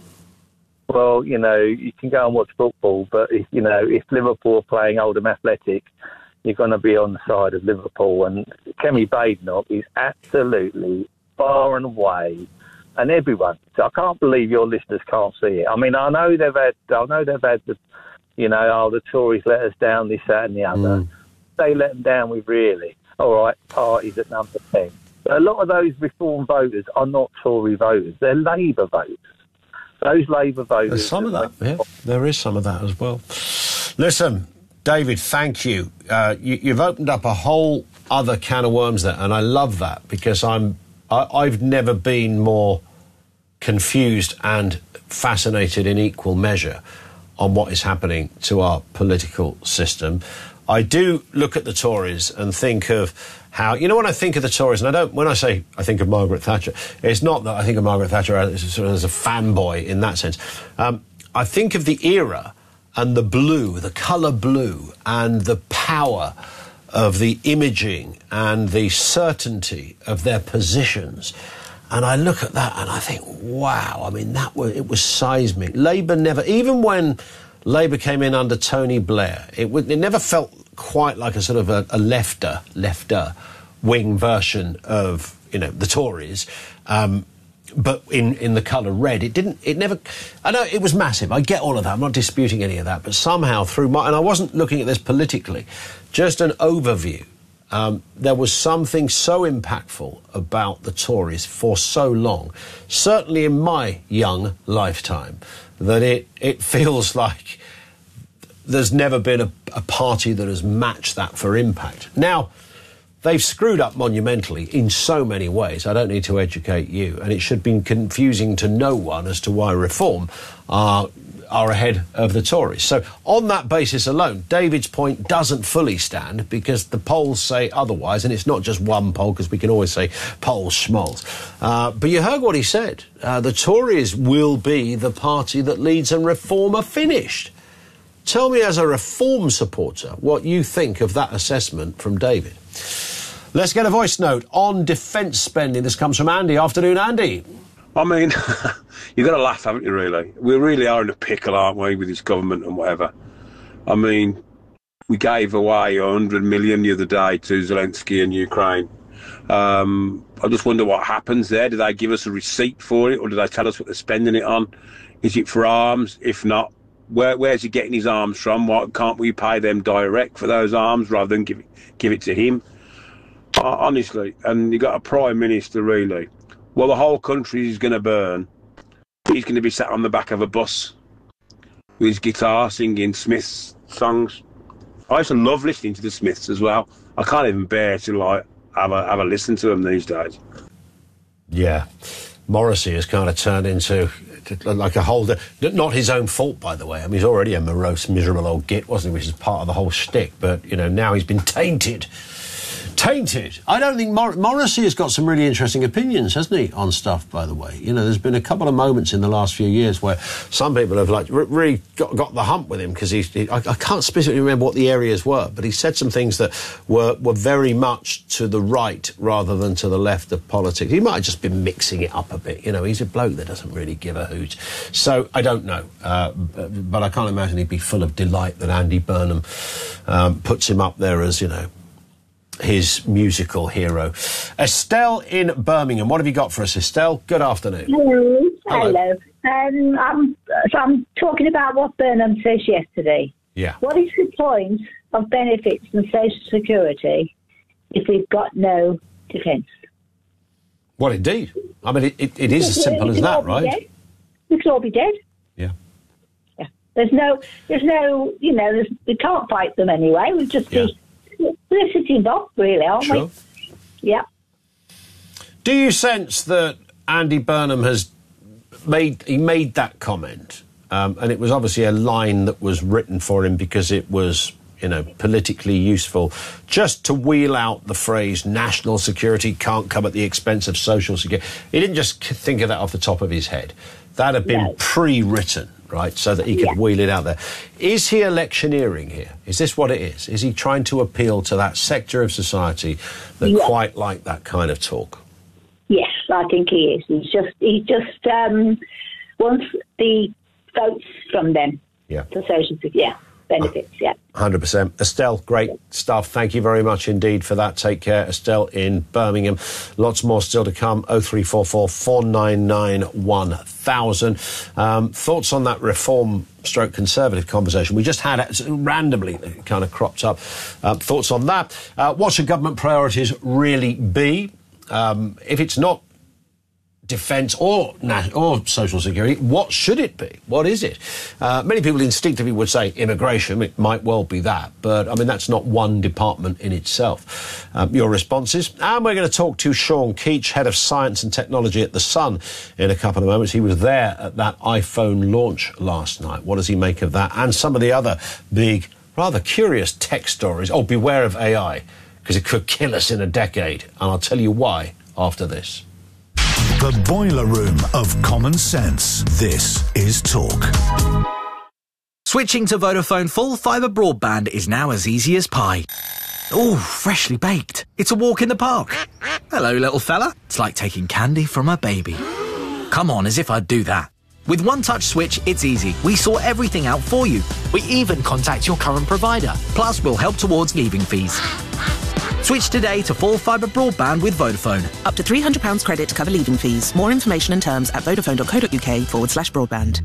Well, you know, you can go and watch football, but if, you know, if Liverpool are playing Oldham Athletic, you're going to be on the side of Liverpool. And Kemi Badenoch is absolutely far and away, and everyone. So I can't believe your listeners can't see it. I mean, I know they've had, I know they've had the, you know, oh, the Tories let us down, this, that, and the other. Mm. They let them down with really, all right, parties at number ten. But a lot of those Reform voters are not Tory voters. They're Labour voters. Those Labour voters... There's some of that, yeah. There is some of that as well. Listen, David, thank you. Uh, you. You've opened up a whole other can of worms there, and I love that because I'm, I, I've never been more confused and fascinated in equal measure on what is happening to our political system. I do look at the Tories and think of how... You know, when I think of the Tories, and I don't... When I say I think of Margaret Thatcher, it's not that I think of Margaret Thatcher as, sort of as a fanboy in that sense. Um, I think of the era and the blue, the colour blue, and the power of the imaging and the certainty of their positions. And I look at that and I think, wow, I mean, that was, it was seismic. Labour never... Even when Labour came in under Tony Blair, it, would, it never felt quite like a sort of a, a lefter, lefter wing version of, you know, the Tories, um, but in, in the colour red. It didn't, it never, I know it was massive, I get all of that, I'm not disputing any of that, but somehow through my, and I wasn't looking at this politically, just an overview, um, there was something so impactful about the Tories for so long, certainly in my young lifetime, that it, it feels like there's never been a, a party that has matched that for impact. Now, they've screwed up monumentally in so many ways. I don't need to educate you, and it should be confusing to no one as to why Reform are, are ahead of the Tories. So on that basis alone, David's point doesn't fully stand because the polls say otherwise, and it's not just one poll, because we can always say polls schmoles. Uh, but you heard what he said. Uh, the Tories will be the party that leads and Reform are finished. Tell me, as a reform supporter, what you think of that assessment from David. Let's get a voice note on defence spending. This comes from Andy. Afternoon, Andy. I mean, you've got to laugh, haven't you, really? We really are in a pickle, aren't we, with this government and whatever. I mean, we gave away one hundred million the other day to Zelensky and Ukraine. Um, I just wonder what happens there. Do they give us a receipt for it, or do they tell us what they're spending it on? Is it for arms? If not, where, where's he getting his arms from? Why can't we pay them direct for those arms rather than give it, give it to him? Uh, honestly, and you got a Prime Minister, really. Well, the whole country is going to burn. He's going to be sat on the back of a bus with his guitar singing Smiths songs. I used to love listening to the Smiths as well. I can't even bear to like have a, have a listen to them these days. Yeah. Morrissey has kind of turned into like a whole... Not his own fault, by the way. I mean, he's already a morose, miserable old git, wasn't he, which is part of the whole shtick. But, you know, now he's been tainted. Tainted. I don't think Mor- Morrissey has got some really interesting opinions, hasn't he, on stuff, by the way. You know, there's been a couple of moments in the last few years where some people have, like, r- really got, got the hump with him because he's... He, I, I can't specifically remember what the areas were, but he said some things that were, were very much to the right rather than to the left of politics. He might have just been mixing it up a bit. You know, he's a bloke that doesn't really give a hoot. So, I don't know. Uh, but I can't imagine he'd be full of delight that Andy Burnham um, puts him up there as, you know, his musical hero. Estelle in Birmingham, what have you got for us, Estelle? Good afternoon. Hello. Hello. Hello. Um, I'm, so I'm talking about what Burnham says yesterday. Yeah. What is the point of benefits and social security if we've got no defence? Well, indeed. I mean, it, it, it is as simple as that, right? Dead. We could all be dead. Yeah. Yeah. There's no, there's no, you know, there's, we can't fight them anyway. We'll just Yeah. be... We're sitting up, really, aren't Sure. we? Yeah. Do you sense that Andy Burnham has made he made that comment, um, and it was obviously a line that was written for him because it was, you know, politically useful, just to wheel out the phrase "national security can't come at the expense of social security"? He didn't just think of that off the top of his head. That had been No. pre-written, right, so that he could Yeah. wheel it out there. Is he electioneering here? Is this what it is? Is he trying to appeal to that sector of society that Yeah. quite like that kind of talk? Yes, I think he is. He's just he just um, wants the votes from them. Yeah. For social security. Yeah. Benefits, yeah. one hundred percent. Estelle, great stuff. Thank you very much indeed for that. Take care. Estelle in Birmingham. Lots more still to come. oh three four four, four nine nine, one thousand. Um, thoughts on that reform stroke conservative conversation we just had, it randomly it kind of cropped up. Uh, thoughts on that? Uh, what should government priorities really be? Um, if it's not defence or na- or social security, what should it be? What is it? Uh, many people instinctively would say immigration. It might well be that, but I mean that's not one department in itself. Um, your responses, and we're going to talk to Sean Keach, head of science and technology at The Sun, in a couple of moments. He was there at that iPhone launch last night. What does he make of that? And some of the other big, rather curious tech stories. Oh, beware of A I, because it could kill us in a decade, and I'll tell you why after this. The boiler room of common sense. This is Talk. Switching to Vodafone full fibre broadband is now as easy as pie. Ooh, freshly baked. It's a walk in the park. Hello, little fella. It's like taking candy from a baby. Come on, as if I'd do that. With One Touch Switch, it's easy. We sort everything out for you. We even contact your current provider. Plus, we'll help towards leaving fees. Switch today to full fibre broadband with Vodafone. Up to three hundred pounds credit to cover leaving fees. More information and terms at vodafone.co.uk forward slash broadband.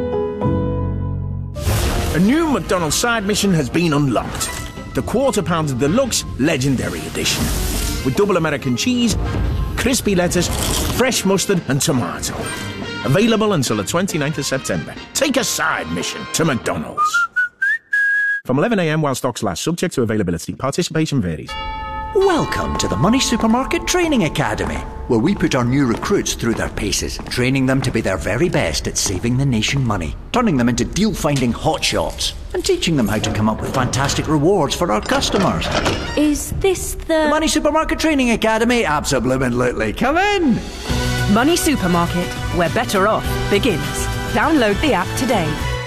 A new McDonald's side mission has been unlocked. The Quarter Pounder Deluxe Legendary Edition. With double American cheese, crispy lettuce, fresh mustard and tomato. Available until the twenty-ninth of September. Take a side mission to McDonald's. From eleven a m while stocks last, subject to availability. Participation varies. Welcome to the Money Supermarket Training Academy, where we put our new recruits through their paces, training them to be their very best at saving the nation money, turning them into deal-finding hotshots, and teaching them how to come up with fantastic rewards for our customers. Is this the... The Money Supermarket Training Academy? Absolutely. Come in! Money Supermarket, where better off begins. Download the app today.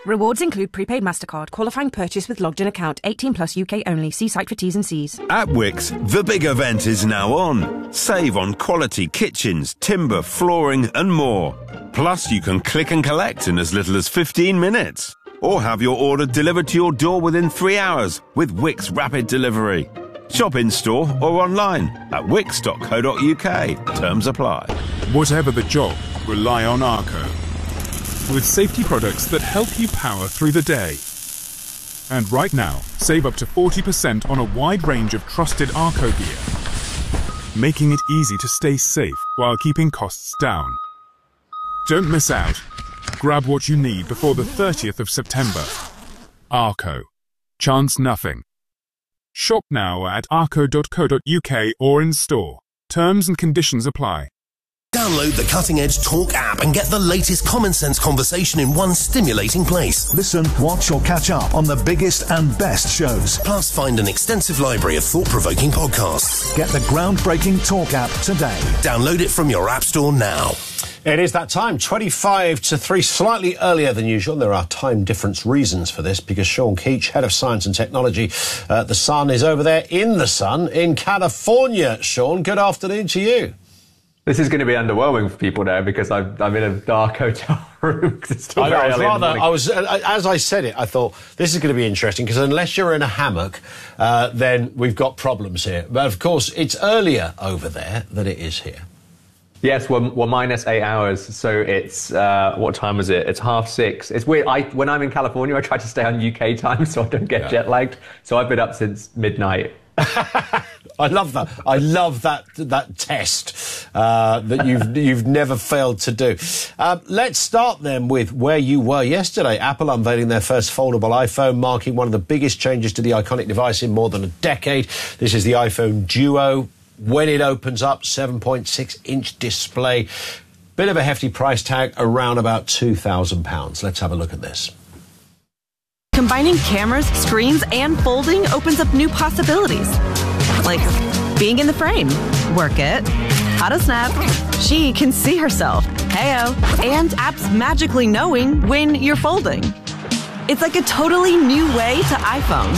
Rewards include prepaid MasterCard, qualifying purchase with logged in account, eighteen plus U K only. See site for T's and C's. At Wickes, the big event is now on. Save on quality kitchens, timber, flooring and more. Plus, you can click and collect in as little as fifteen minutes. Or have your order delivered to your door within three hours with Wickes Rapid Delivery. Shop in-store or online at wickes dot co dot U K. Terms apply. Whatever the job, rely on Arco. With safety products that help you power through the day. And right now, save up to forty percent on a wide range of trusted Arco gear, making it easy to stay safe while keeping costs down. Don't miss out. Grab what you need before the thirtieth of September. Arco. Chance nothing. Shop now at arco dot co dot U K or in store. Terms and conditions apply. Download the Cutting Edge Talk app and get the latest common sense conversation in one stimulating place. Listen, watch or catch up on the biggest and best shows. Plus, find an extensive library of thought-provoking podcasts. Get the groundbreaking Talk app today. Download it from your app store now. It is that time, twenty-five to three, slightly earlier than usual. There are time difference reasons for this because Sean Keach, Head of Science and Technology at The Sun, is over there in The Sun in California. Sean, good afternoon to you. This is going to be underwhelming for people now because I'm, I'm in a dark hotel room. It's still I, very I was early in the rather, morning. I was, as I said it, I thought this is going to be interesting because unless you're in a hammock, uh, then we've got problems here. But of course, it's earlier over there than it is here. Yes, we're, we're minus eight hours, so it's, uh, what time is it? It's half six. It's weird. I, when I'm in California, I try to stay on U K time so I don't get Yeah. jet lagged. So I've been up since midnight. I love that. I love that that test uh, that you've you've never failed to do. Um, let's start then with where you were yesterday. Apple unveiling their first foldable iPhone, marking one of the biggest changes to the iconic device in more than a decade. This is the iPhone Duo. When it opens up, seven point six inch display. Bit of a hefty price tag, around about two thousand pounds. Let's have a look at this. Combining cameras, screens, and folding opens up new possibilities. Like being in the frame. Work it. How to snap. She can see herself. Heyo. And apps magically knowing when you're folding. It's like a totally new way to iPhone.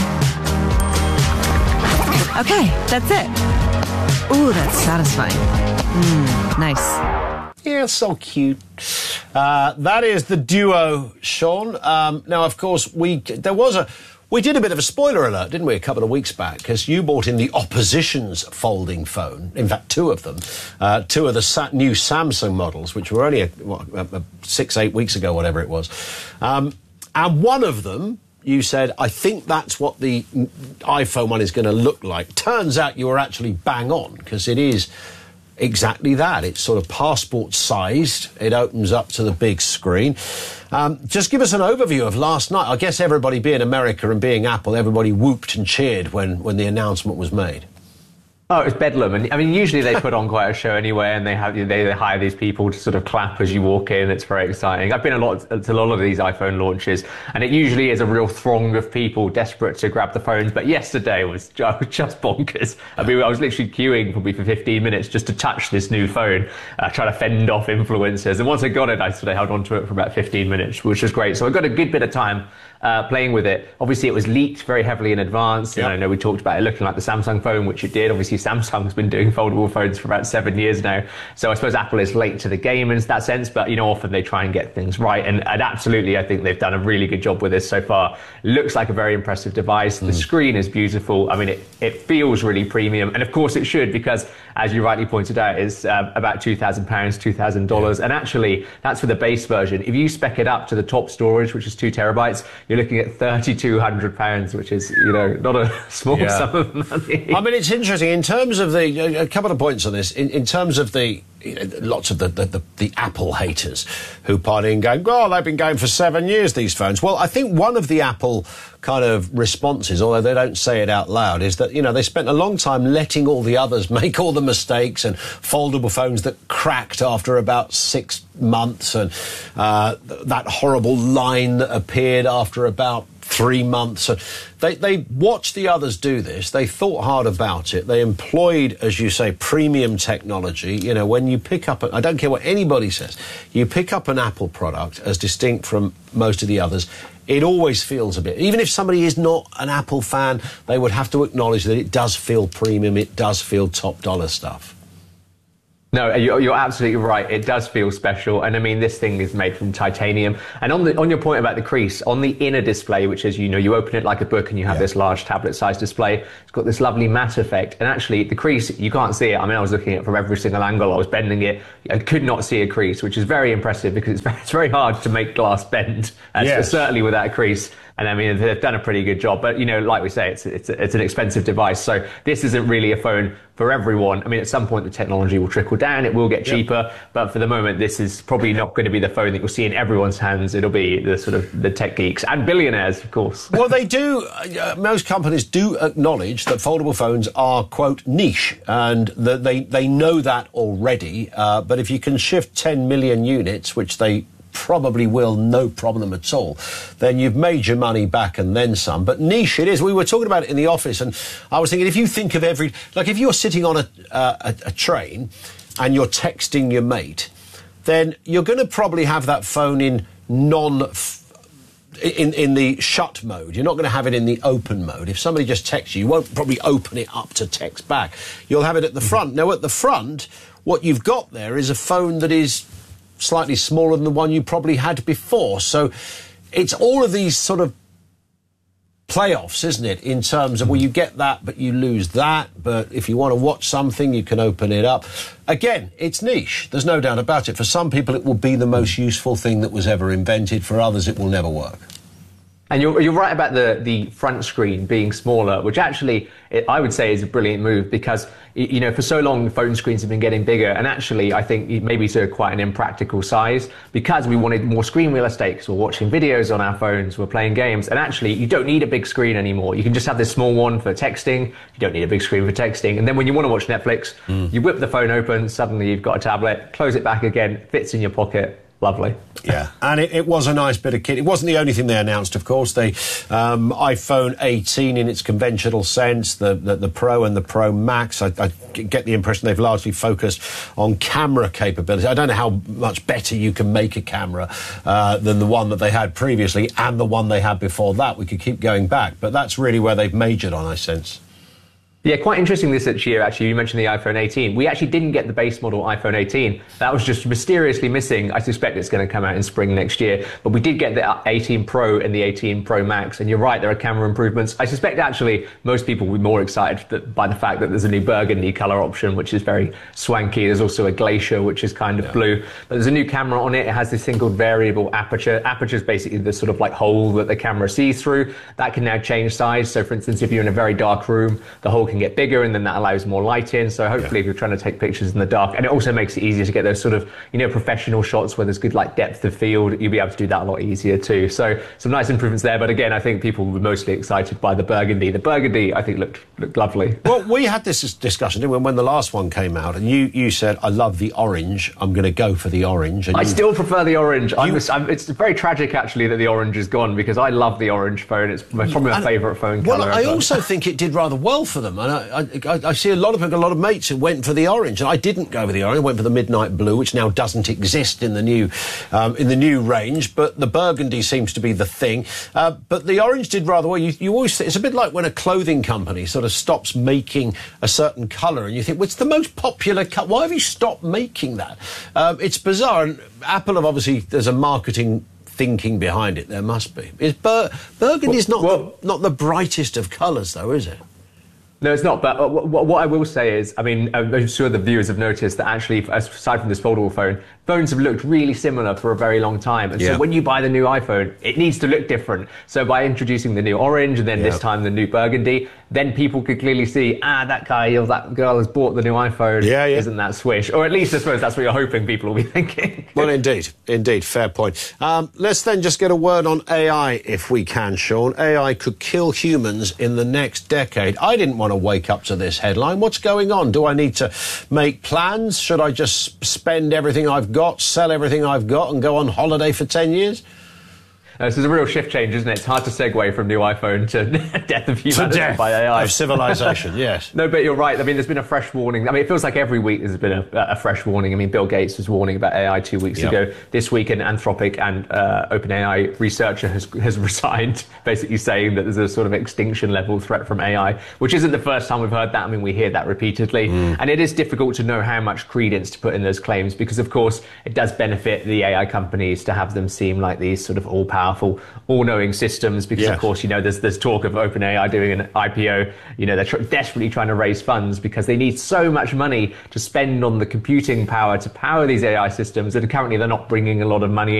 Okay, that's it. Ooh, that's satisfying. Mmm, nice. Yeah, so cute. Uh, that is the Duo, Sean. Um, now, of course, we there was a we did a bit of a spoiler alert, didn't we, a couple of weeks back? Because you bought in the opposition's folding phone. In fact, two of them, uh, two of the sa- new Samsung models, which were only a, what, a, a six, eight weeks ago, whatever it was. Um, and one of them, you said, I think that's what the iPhone one is going to look like. Turns out you were actually bang on, because it is exactly that. It's sort of passport-sized. It opens up to the big screen. Um, just give us an overview of last night. I guess everybody, being America and being Apple, everybody whooped and cheered when, when the announcement was made. Oh, it was bedlam. And I mean, usually they put on quite a show anyway, and they have they, they hire these people to sort of clap as you walk in. It's very exciting. I've been a lot to a lot of these iPhone launches, and it usually is a real throng of people desperate to grab the phones. But yesterday was just, just bonkers. I mean, I was literally queuing probably for fifteen minutes just to touch this new phone, uh, trying to fend off influencers. And once I got it, I sort of held on to it for about fifteen minutes, which was great. So I got a good bit of time uh, playing with it. Obviously, it was leaked very heavily in advance. Yep. And I know we talked about it looking like the Samsung phone, which it did. Obviously, Samsung's been doing foldable phones for about seven years now. So I suppose Apple is late to the game in that sense, but, you know, often they try and get things right. And, and absolutely, I think they've done a really good job with this so far. Looks like a very impressive device. Mm. The screen is beautiful. I mean, it, it feels really premium. And of course it should, because as you rightly pointed out, it's uh, about two thousand pounds, two thousand dollars. Yeah. And actually, that's for the base version. If you spec it up to the top storage, which is two terabytes, you're looking at three thousand two hundred pounds, which is, you know, not a small yeah. sum of money. I mean, it's interesting in terms of the, a couple of points on this, in, in terms of the, you know, lots of the, the, the, the Apple haters who part in going, oh, they've been going for seven years, these phones. Well, I think one of the Apple kind of responses, although they don't say it out loud, is that, you know, they spent a long time letting all the others make all the mistakes, and foldable phones that cracked after about six months, and uh, that horrible line that appeared after about three months. They, they watched the others do this. They thought hard about it. They employed, as you say, premium technology. You know, when you pick up, a, I don't care what anybody says, you pick up an Apple product as distinct from most of the others, it always feels a bit, even if somebody is not an Apple fan, they would have to acknowledge that it does feel premium, it does feel top dollar stuff. No, you're, you're absolutely right. It does feel special. And I mean, this thing is made from titanium. And on the on your point about the crease, on the inner display, which is, you know, you open it like a book and you have yeah. this large tablet-sized display, it's got this lovely matte effect. And actually, the crease, you can't see it. I mean, I was looking at it from every single angle. I was bending it. I could not see a crease, which is very impressive because it's very, it's very hard to make glass bend, and yes. certainly without a crease. And I mean, they've done a pretty good job. But, you know, like we say, it's it's it's an expensive device. So this isn't really a phone for everyone. I mean, at some point, the technology will trickle down. It will get cheaper. Yep. But for the moment, this is probably not going to be the phone that you'll see in everyone's hands. It'll be the sort of the tech geeks and billionaires, of course. Well, they do. Uh, most companies do acknowledge that foldable phones are, quote, niche. And that they, they know that already. Uh, but if you can shift ten million units, which they probably will, no problem at all, then you've made your money back and then some. But niche it is. We were talking about it in the office, and I was thinking, if you think of every, like if you're sitting on a, uh, a, a train and you're texting your mate, then you're going to probably have that phone in non in in the shut mode. You're not going to have it in the open mode. If somebody just texts you, you won't probably open it up to text back. You'll have it at the front. Now, at the front, what you've got there is a phone that is slightly smaller than the one you probably had before. So it's all of these sort of playoffs, isn't it, in terms of, well, you get that, but you lose that. But if you want to watch something, you can open it up. Again, it's niche. There's no doubt about it. For some people, it will be the most useful thing that was ever invented. For others, it will never work. And you're, you're right about the, the front screen being smaller, which actually it, I would say is a brilliant move because, you know, for so long, phone screens have been getting bigger. And actually, I think maybe to quite an impractical size because we wanted more screen real estate because we're watching videos on our phones, we're playing games. And actually, you don't need a big screen anymore. You can just have this small one for texting. You don't need a big screen for texting. And then when you want to watch Netflix, mm. you whip the phone open, suddenly you've got a tablet, close it back again, fits in your pocket. Lovely. Yeah, and it, it was a nice bit of kit. It wasn't the only thing they announced, of course. They um, iPhone eighteen in its conventional sense, the, the, the Pro and the Pro Max. I, I get the impression they've largely focused on camera capability. I don't know how much better you can make a camera uh, than the one that they had previously and the one they had before that. We could keep going back, but that's really where they've majored on, I sense. Yeah, quite interesting this year, actually. You mentioned the iPhone eighteen. We actually didn't get the base model iPhone eighteen. That was just mysteriously missing. I suspect it's going to come out in spring next year. But we did get the eighteen Pro and the eighteen Pro Max. And you're right, there are camera improvements. I suspect, actually, most people will be more excited by the fact that there's a new burgundy colour option, which is very swanky. There's also a glacier, which is kind of yeah. blue. But there's a new camera on it. It has this thing called variable aperture. Aperture is basically the sort of like hole that the camera sees through. That can now change size. So, for instance, if you're in a very dark room, the hole can get bigger and then that allows more light in. So hopefully yeah. if you're trying to take pictures in the dark, and it also makes it easier to get those sort of, you know, professional shots where there's good like depth of field, you'll be able to do that a lot easier too. So some nice improvements there. But again, I think people were mostly excited by the burgundy. The burgundy, I think, looked looked lovely. Well, we had this discussion didn't we, when the last one came out, and you, you said, I love the orange, I'm going to go for the orange. And I you, still prefer the orange. You, I'm just, I'm, it's very tragic, actually, that the orange is gone because I love the orange phone. It's my, probably my favourite phone well, colour. Well, I ever. also think it did rather well for them. And I, I, I see a lot of people, a lot of mates who went for the orange, and I didn't go for the orange. I went for the midnight blue, which now doesn't exist in the new um, in the new range. But the burgundy seems to be the thing. Uh, but the orange did rather well. You, you always it's a bit like when a clothing company sort of stops making a certain colour, and you think, well, it's the most popular colour. Why have you stopped making that? Um, it's bizarre. And Apple have obviously there's a marketing thinking behind it. There must be. Is bur- burgundy's well, not well, the, not the brightest of colours, though, is it? No, it's not. But what I will say is, I mean, I'm sure the viewers have noticed that actually, aside from this foldable phone, phones have looked really similar for a very long time. And yeah. so when you buy the new iPhone, it needs to look different. So by introducing the new orange and then yeah. this time the new burgundy, then people could clearly see, ah, that guy or that girl has bought the new iPhone. Yeah, yeah. Isn't that swish? Or at least I suppose that's what you're hoping people will be thinking. Well, indeed. Indeed. Fair point. Um, let's then just get a word on A I, if we can, Sean. A I could kill humans in the next decade. I didn't want to wake up to this headline. What's going on? Do I need to make plans? Should I just spend everything I've got, sell everything I've got and go on holiday for ten years? Uh, this is a real shift change, isn't it? It's hard to segue from new iPhone to death of humanity death by A I. of civilization, yes. No, but you're right. I mean, there's been a fresh warning. I mean, it feels like every week there's been a, a fresh warning. I mean, Bill Gates was warning about A I two weeks Yep. ago. This week, an Anthropic and uh, OpenAI researcher has, has resigned, basically saying that there's a sort of extinction level threat from A I, which isn't the first time we've heard that. I mean, we hear that repeatedly. Mm. And it is difficult to know how much credence to put in those claims because, of course, it does benefit the A I companies to have them seem like these sort of all-powerful, all-knowing systems because, Yes. of course, you know, there's there's talk of OpenAI doing an I P O. You know, they're tr- desperately trying to raise funds because they need so much money to spend on the computing power to power these A I systems, and currently they're not bringing a lot of money